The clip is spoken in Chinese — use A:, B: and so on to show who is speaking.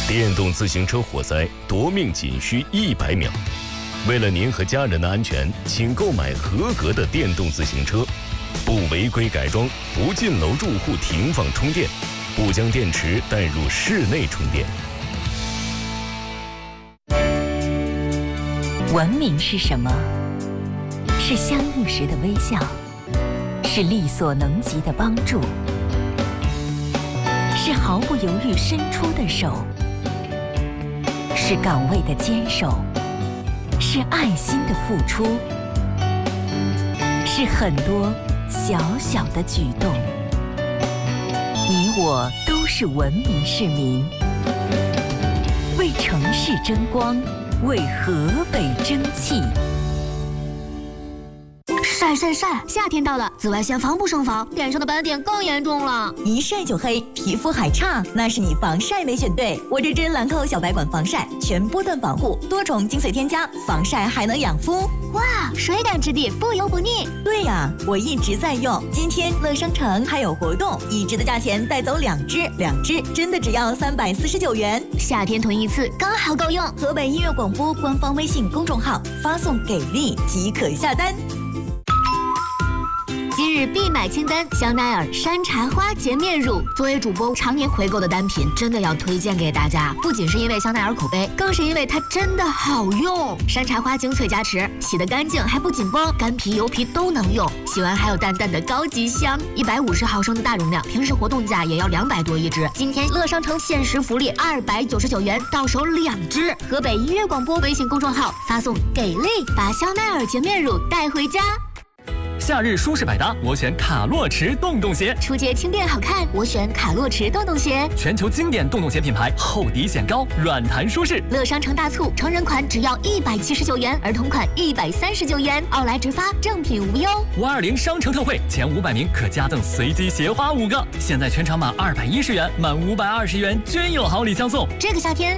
A: 电动自行车火灾夺命仅需100秒。为了您和家人的安全，请购买合格的电动自行车，不违规改装，不进楼住户停放充电，不将电池带入室内充电。
B: 文明是什么？是相遇时的微笑，是力所能及的帮助，是毫不犹豫伸出的手，是岗位的坚守，是爱心的付出，是很多小小的举动。你我都是文明市民，为城市争光，为河北争气。
C: 晒晒晒！夏天到了，紫外线防不胜防，脸上的斑点更严重了。
D: 一晒就黑，皮肤还差，那是你防晒没选对。我这支兰蔻小白管防晒，全波段防护，多重精粹添加，防晒还能养肤。
C: 哇，水感质地，不油不腻。
D: 对呀，我一直在用。今天乐商城还有活动，一支的价钱带走2支，2支真的只要349元。
C: 夏天囤一次刚好够用。
D: 河北音乐广播官方微信公众号发送给力即可下单。
C: 今日必买清单：香奈儿山茶花洁面乳。作为主播常年回购的单品，真的要推荐给大家。不仅是因为香奈儿口碑，更是因为它真的好用。山茶花精粹加持，洗得干净还不紧绷，干皮油皮都能用。洗完还有淡淡的高级香。150毫升的大容量，平时活动价也要200多一支。今天乐商城限时福利299元，到手2支。河北音乐广播微信公众号发送给力，把香奈儿洁面乳带回家。
E: 夏日舒适百搭，我选卡洛驰洞洞鞋。
C: 出街轻便好看，我选卡洛驰洞洞鞋。
E: 全球经典洞洞鞋品牌，厚底显高，软弹舒适。
C: 乐商城大促，成人款只要179元，儿童款139元，奥莱直发，正品无忧。
E: 520商城特惠，前500名可加赠随机鞋花5个。现在全场满210元，满520元均有好礼相送。
C: 这个夏天